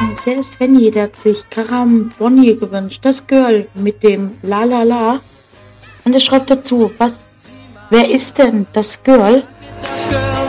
Der Svenny, der hat sich Karam Bonnie gewünscht. Das Girl mit dem La La La. Und er schreibt dazu, wer ist denn das Girl?